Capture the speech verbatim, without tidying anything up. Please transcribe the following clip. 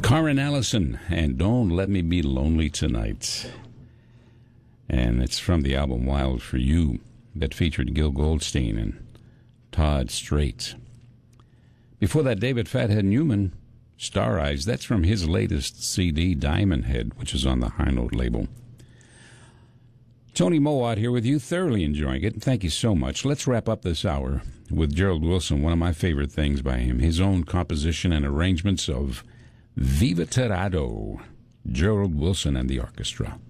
Karen Allison, and Don't Let Me Be Lonely Tonight. And it's from the album Wild for You that featured Gil Goldstein and Todd Straight. Before that, David Fathead Newman, Star Eyes. That's from his latest C D, Diamond Head, which is on the High Note label. Tony Mowat here with you, thoroughly enjoying it. Thank you so much. Let's wrap up this hour with Gerald Wilson, one of my favorite things by him, his own composition and arrangements of Viva Terrado, Gerald Wilson and the orchestra.